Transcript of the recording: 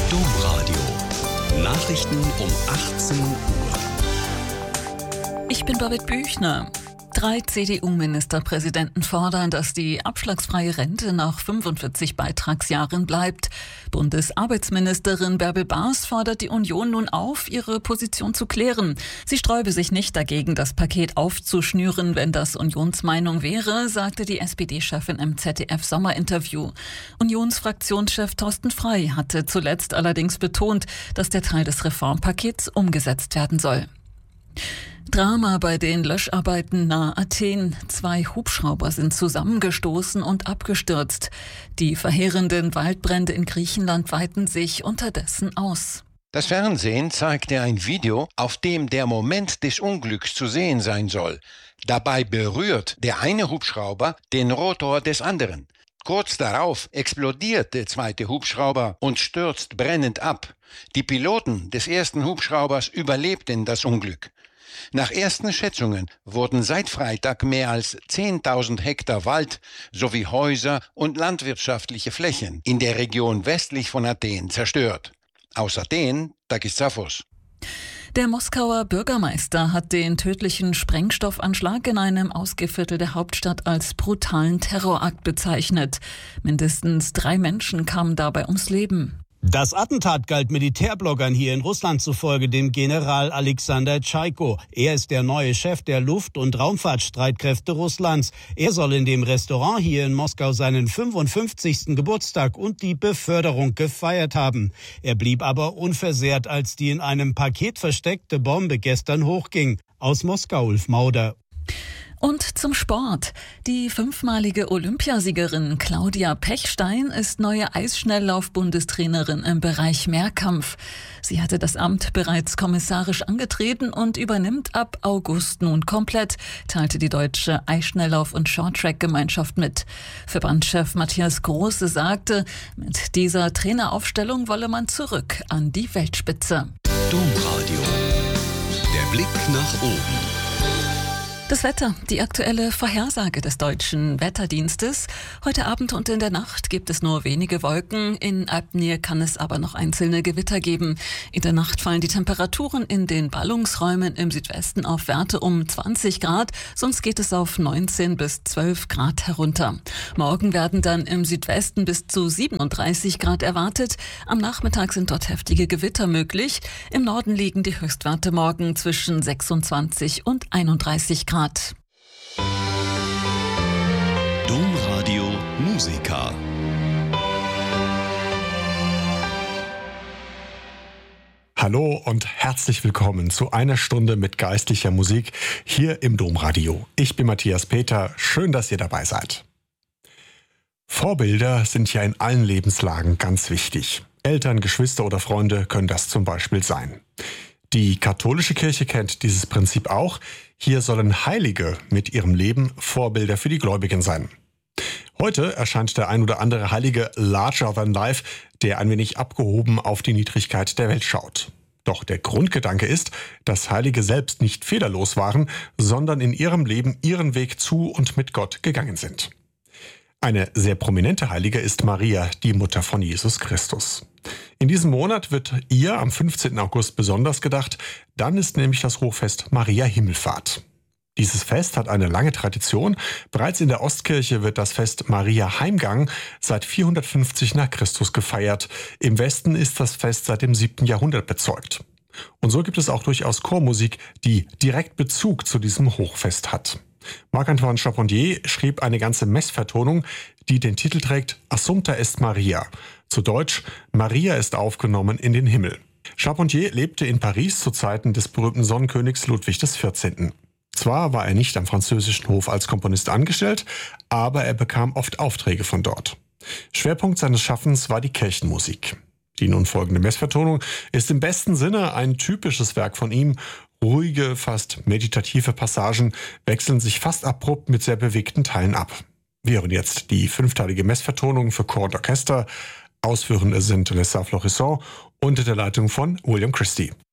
Domradio. Nachrichten um 18 Uhr. Ich bin Babette Büchner. 3 CDU-Ministerpräsidenten fordern, dass die abschlagsfreie Rente nach 45 Beitragsjahren bleibt. Bundesarbeitsministerin Bärbel Baas fordert die Union nun auf, ihre Position zu klären. Sie sträube sich nicht dagegen, das Paket aufzuschnüren, wenn das Unionsmeinung wäre, sagte die SPD-Chefin im ZDF-Sommerinterview. Unionsfraktionschef Thorsten Frey hatte zuletzt allerdings betont, dass der Teil des Reformpakets umgesetzt werden soll. Drama bei den Löscharbeiten nahe Athen. 2 Hubschrauber sind zusammengestoßen und abgestürzt. Die verheerenden Waldbrände in Griechenland weiten sich unterdessen aus. Das Fernsehen zeigte ein Video, auf dem der Moment des Unglücks zu sehen sein soll. Dabei berührt der eine Hubschrauber den Rotor des anderen. Kurz darauf explodiert der zweite Hubschrauber und stürzt brennend ab. Die Piloten des ersten Hubschraubers überlebten das Unglück. Nach ersten Schätzungen wurden seit Freitag mehr als 10.000 Hektar Wald sowie Häuser und landwirtschaftliche Flächen in der Region westlich von Athen zerstört. Aus Athen, Takis Zaphos. Der Moskauer Bürgermeister hat den tödlichen Sprengstoffanschlag in einem Ausgehviertel der Hauptstadt als brutalen Terrorakt bezeichnet. Mindestens 3 Menschen kamen dabei ums Leben. Das Attentat galt Militärbloggern hier in Russland zufolge dem General Alexander Tschaiko. Er ist der neue Chef der Luft- und Raumfahrtstreitkräfte Russlands. Er soll in dem Restaurant hier in Moskau seinen 55. Geburtstag und die Beförderung gefeiert haben. Er blieb aber unversehrt, als die in einem Paket versteckte Bombe gestern hochging. Aus Moskau, Ulf Mauder. Und zum Sport. Die 5-malige Olympiasiegerin Claudia Pechstein ist neue Eisschnelllauf-Bundestrainerin im Bereich Mehrkampf. Sie hatte das Amt bereits kommissarisch angetreten und übernimmt ab August nun komplett, teilte die deutsche Eisschnelllauf- und Shorttrack-Gemeinschaft mit. Verbandschef Matthias Große sagte, mit dieser Traineraufstellung wolle man zurück an die Weltspitze. Domradio. Der Blick nach oben. Das Wetter, die aktuelle Vorhersage des Deutschen Wetterdienstes. Heute Abend und in der Nacht gibt es nur wenige Wolken. In Alpnähe kann es aber noch einzelne Gewitter geben. In der Nacht fallen die Temperaturen in den Ballungsräumen im Südwesten auf Werte um 20 Grad. Sonst geht es auf 19 bis 12 Grad herunter. Morgen werden dann im Südwesten bis zu 37 Grad erwartet. Am Nachmittag sind dort heftige Gewitter möglich. Im Norden liegen die Höchstwerte morgen zwischen 26 und 31 Grad. Domradio Musica. Hallo und herzlich willkommen zu einer Stunde mit geistlicher Musik hier im Domradio. Ich bin Matthias Peter, schön, dass ihr dabei seid. Vorbilder sind ja in allen Lebenslagen ganz wichtig. Eltern, Geschwister oder Freunde können das zum Beispiel sein. Die katholische Kirche kennt dieses Prinzip auch. Hier sollen Heilige mit ihrem Leben Vorbilder für die Gläubigen sein. Heute erscheint der ein oder andere Heilige larger than life, der ein wenig abgehoben auf die Niedrigkeit der Welt schaut. Doch der Grundgedanke ist, dass Heilige selbst nicht fehlerlos waren, sondern in ihrem Leben ihren Weg zu und mit Gott gegangen sind. Eine sehr prominente Heilige ist Maria, die Mutter von Jesus Christus. In diesem Monat wird ihr am 15. August besonders gedacht, dann ist nämlich das Hochfest Maria Himmelfahrt. Dieses Fest hat eine lange Tradition. Bereits in der Ostkirche wird das Fest Maria Heimgang seit 450 nach Christus gefeiert. Im Westen ist das Fest seit dem 7. Jahrhundert bezeugt. Und so gibt es auch durchaus Chormusik, die direkt Bezug zu diesem Hochfest hat. Marc-Antoine Charpentier schrieb eine ganze Messvertonung, die den Titel trägt Assumpta est Maria. Zu Deutsch, Maria ist aufgenommen in den Himmel. Charpentier lebte in Paris zu Zeiten des berühmten Sonnenkönigs Ludwig XIV. Zwar war er nicht am französischen Hof als Komponist angestellt, aber er bekam oft Aufträge von dort. Schwerpunkt seines Schaffens war die Kirchenmusik. Die nun folgende Messvertonung ist im besten Sinne ein typisches Werk von ihm. Ruhige, fast meditative Passagen wechseln sich fast abrupt mit sehr bewegten Teilen ab. Wir hören jetzt die 5-teilige Messvertonung für Chor und Orchester. Ausführende sind Les Florissant unter der Leitung von William Christie.